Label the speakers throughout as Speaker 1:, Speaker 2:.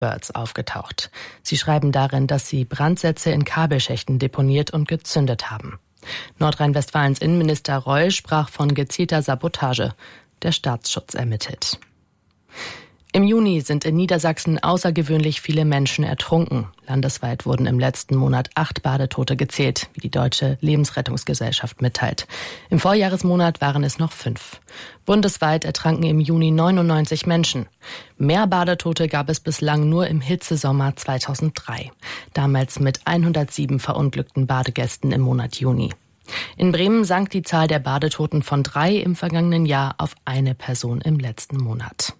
Speaker 1: Blackbirds aufgetaucht. Sie schreiben darin, dass sie Brandsätze in Kabelschächten deponiert und gezündet haben. Nordrhein-Westfalens Innenminister Reul sprach von gezielter Sabotage. Der Staatsschutz ermittelt. Im Juni sind in Niedersachsen außergewöhnlich viele Menschen ertrunken. Landesweit wurden im letzten Monat 8 Badetote gezählt, wie die Deutsche Lebensrettungsgesellschaft mitteilt. Im Vorjahresmonat waren es noch 5. Bundesweit ertranken im Juni 99 Menschen. Mehr Badetote gab es bislang nur im Hitzesommer 2003. Damals mit 107 verunglückten Badegästen im Monat Juni. In Bremen sank die Zahl der Badetoten von 3 im vergangenen Jahr auf 1 Person im letzten Monat.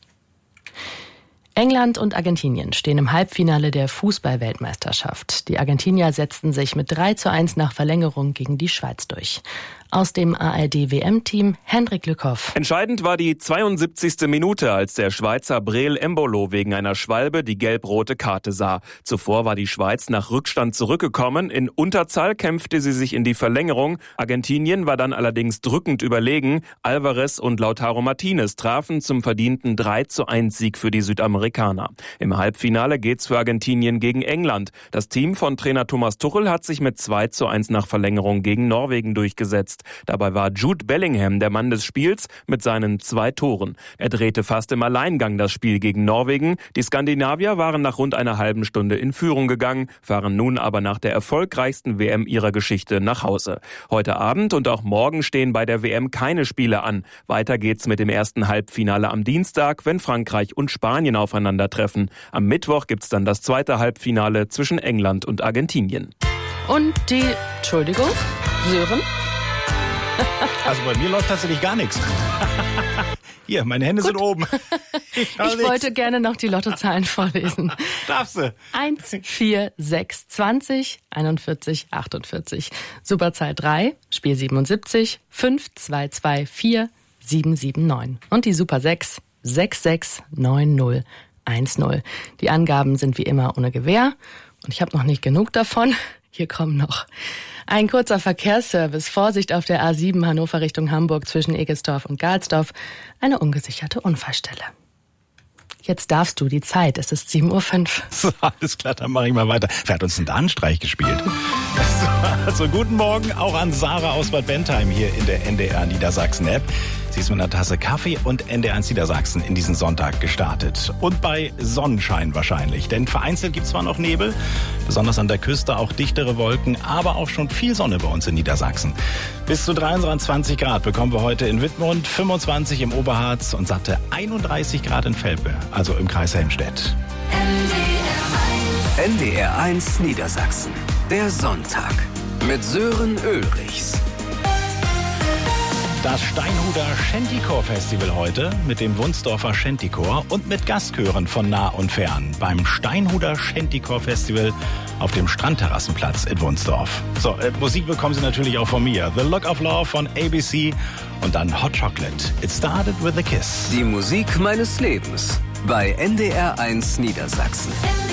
Speaker 1: England und Argentinien stehen im Halbfinale der Fußball-Weltmeisterschaft. Die Argentinier setzten sich mit 3:1 nach Verlängerung gegen die Schweiz durch. Aus dem ARD-WM-Team Hendrik Lückhoff.
Speaker 2: Entscheidend war die 72. Minute, als der Schweizer Breel Embolo wegen einer Schwalbe die gelb-rote Karte sah. Zuvor war die Schweiz nach Rückstand zurückgekommen. In Unterzahl kämpfte sie sich in die Verlängerung. Argentinien war dann allerdings drückend überlegen. Alvarez und Lautaro Martinez trafen zum verdienten 3:1 Sieg für die Südamerikaner. Im Halbfinale geht's für Argentinien gegen England. Das Team von Trainer Thomas Tuchel hat sich mit 2:1 nach Verlängerung gegen Norwegen durchgesetzt. Dabei war Jude Bellingham der Mann des Spiels mit seinen 2 Toren. Er drehte fast im Alleingang das Spiel gegen Norwegen. Die Skandinavier waren nach rund einer halben Stunde in Führung gegangen, fahren nun aber nach der erfolgreichsten WM ihrer Geschichte nach Hause. Heute Abend und auch morgen stehen bei der WM keine Spiele an. Weiter geht's mit dem ersten Halbfinale am Dienstag, wenn Frankreich und Spanien aufeinandertreffen. Am Mittwoch gibt's dann das zweite Halbfinale zwischen England und Argentinien.
Speaker 1: Und die, Entschuldigung, Sören?
Speaker 3: Also bei mir läuft tatsächlich gar nichts. Hier, meine Hände sind oben.
Speaker 1: Ich wollte gerne noch die Lottozahlen vorlesen.
Speaker 3: Darfst du?
Speaker 1: 1, 4, 6, 20, 41, 48. Superzahl 3, Spiel 77, 5, 2, 2, 4, 7, 7, 9. Und die Super 6, 6, 6, 9, 0, 1, 0. Die Angaben sind wie immer ohne Gewähr. Und ich habe noch nicht genug davon. Hier kommen noch ein kurzer Verkehrsservice. Vorsicht auf der A7 Hannover Richtung Hamburg zwischen Egestorf und Galsdorf. Eine ungesicherte Unfallstelle. Jetzt darfst du die Zeit. Es ist 7:05 Uhr.
Speaker 3: So, alles klar, dann mache ich mal weiter. Wer hat uns einen Dahnenstreich gespielt? Also guten Morgen auch an Sarah aus Bad Bentheim hier in der NDR Niedersachsen-App. Sie ist mit einer Tasse Kaffee und NDR1 Niedersachsen in diesen Sonntag gestartet. Und bei Sonnenschein wahrscheinlich. Denn vereinzelt gibt es zwar noch Nebel, besonders an der Küste auch dichtere Wolken, aber auch schon viel Sonne bei uns in Niedersachsen. Bis zu 23 Grad bekommen wir heute in Wittmund, 25 im Oberharz und satte 31 Grad in Velpe, also im Kreis Helmstedt.
Speaker 4: NDR1 Niedersachsen. Der Sonntag mit Sören Ulrichs.
Speaker 3: Das Steinhuder Shantychor Festival heute mit dem Wunsdorfer Shantychor und mit Gastchören von nah und fern beim Steinhuder Shantychor Festival auf dem Strandterrassenplatz in Wunsdorf. So, Musik bekommen Sie natürlich auch von mir. The Look of Love von ABC und dann Hot Chocolate. It started with a kiss.
Speaker 4: Die Musik meines Lebens bei NDR1 Niedersachsen.